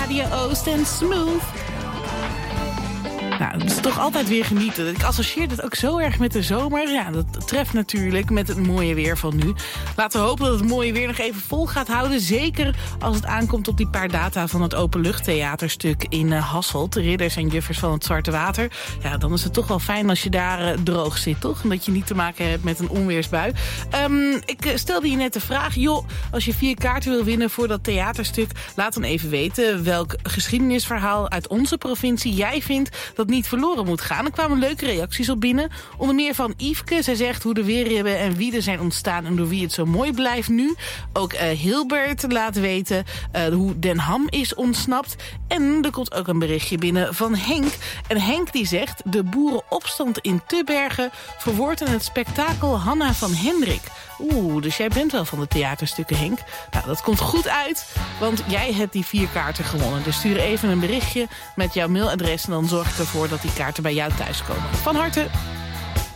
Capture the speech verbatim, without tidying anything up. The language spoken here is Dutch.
Nadia Oost en Smooth. Nou, het is toch altijd weer genieten. Ik associeer het ook zo erg met de zomer. Ja, dat treft natuurlijk met het mooie weer van nu. Laten we hopen dat het mooie weer nog even vol gaat houden. Zeker als het aankomt op die paar data van het openluchttheaterstuk in uh, Hasselt. De ridders en juffers van het Zwarte Water. Ja, dan is het toch wel fijn als je daar uh, droog zit, toch? En dat je niet te maken hebt met een onweersbui. Um, ik uh, stelde je net de vraag, joh, als je vier kaarten wil winnen voor dat theaterstuk, laat dan even weten welk geschiedenisverhaal uit onze provincie jij vindt dat niet verloren moet gaan. Er kwamen leuke reacties op binnen. Onder meer van Yveske. Zij zegt hoe de weerribben en wieden zijn ontstaan en door wie het zo mooi blijft nu. Ook uh, Hilbert laat weten uh, hoe Den Ham is ontsnapt. En er komt ook een berichtje binnen van Henk. En Henk die zegt, de boerenopstand in Tubbergen verwoordt in het spektakel Hanna van Hendrik. Oeh, dus jij bent wel van de theaterstukken, Henk. Nou, dat komt goed uit, want jij hebt die vier kaarten gewonnen. Dus stuur even een berichtje met jouw mailadres en dan zorg ik ervoor dat die kaarten bij jou thuis komen. Van harte.